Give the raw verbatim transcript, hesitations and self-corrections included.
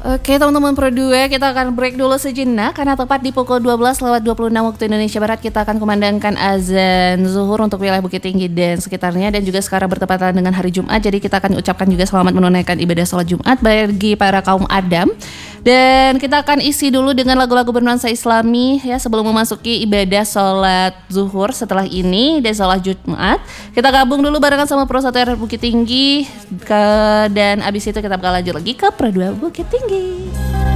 Oke teman-teman Pro dua, kita akan break dulu sejenak karena tepat di pukul dua belas lewat dua puluh enam waktu Indonesia Barat kita akan kumandangkan azan zuhur untuk wilayah Bukit Tinggi dan sekitarnya, dan juga sekarang bertepatan dengan hari Jumat, jadi kita akan ucapkan juga selamat menunaikan ibadah sholat Jumat bagi para kaum Adam. Dan kita akan isi dulu dengan lagu-lagu bernuansa Islami ya sebelum memasuki ibadah sholat zuhur setelah ini dan sholat Jumat. Kita gabung dulu barengan sama Pro satu R Bukit Tinggi ke, dan abis itu kita bakal lanjut lagi ke Pro dua Bukit Tinggi.